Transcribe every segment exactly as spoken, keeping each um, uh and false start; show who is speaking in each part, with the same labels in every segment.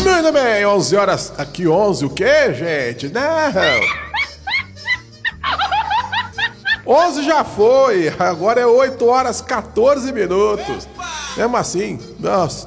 Speaker 1: Muito bem, onze horas. Aqui onze o quê, gente? Não. onze já foi, agora é oito horas quatorze minutos. Mesmo assim, nossa.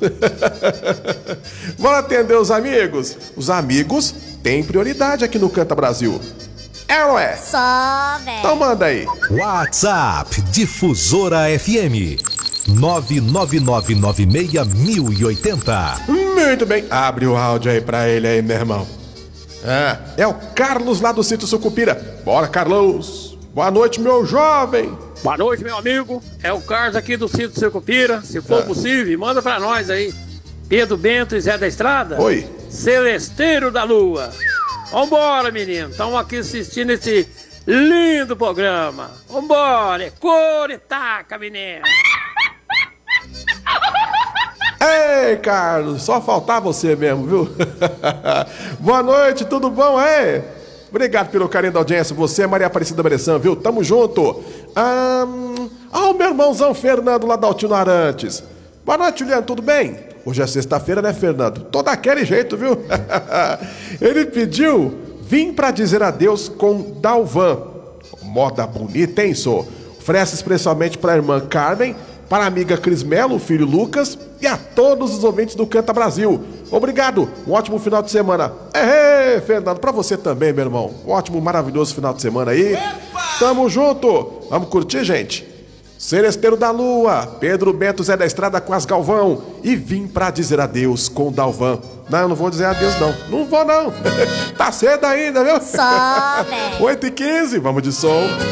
Speaker 1: Vamos atender os amigos? Os amigos têm prioridade aqui no Canta Brasil. É ou não é?
Speaker 2: Só, velho.
Speaker 1: Então manda aí.
Speaker 3: WhatsApp Difusora F M nove nove nove nove seis mil e oitenta.
Speaker 1: Muito bem, abre o áudio aí pra ele aí, meu irmão. É, é o Carlos lá do Sítio Sucupira. Bora, Carlos. Boa noite, meu jovem.
Speaker 4: Boa noite, meu amigo. É o Carlos aqui do Sítio Sucupira. Se for ah. possível, manda pra nós aí. Pedro Bento e Zé da Estrada.
Speaker 1: Oi.
Speaker 4: Celesteiro da Lua. Vambora, menino. Estamos aqui assistindo esse lindo programa. Vambora. É cor e taca, menino.
Speaker 1: Ei, Carlos, só faltar você mesmo, viu? Boa noite, tudo bom, é? Obrigado pelo carinho da audiência, você é Maria Aparecida Bressan, viu? Tamo junto. Ah, ah, o meu irmãozão Fernando lá da Altino Arantes. Boa noite, Juliano, tudo bem? Hoje é sexta-feira, né, Fernando? Tô daquele jeito, viu? Ele pediu vim pra dizer adeus com Dalvan. Moda bonita, hein, só? Oferece especialmente pra irmã Carmen, para a amiga Cris Melo, o filho Lucas e a todos os ouvintes do Canta Brasil. Obrigado, um ótimo final de semana. É, Fernando, pra você também, meu irmão. Um ótimo, maravilhoso final de semana aí. Epa! Tamo junto. Vamos curtir, gente? Celesteiro da Lua, Pedro Bento, Zé da Estrada com as Galvão. E vim pra dizer adeus com o Dalvan. Não, eu não vou dizer adeus, não. Não vou, não. Tá cedo ainda, viu?
Speaker 2: Só, velho.
Speaker 1: oito e quinze, vamos de som.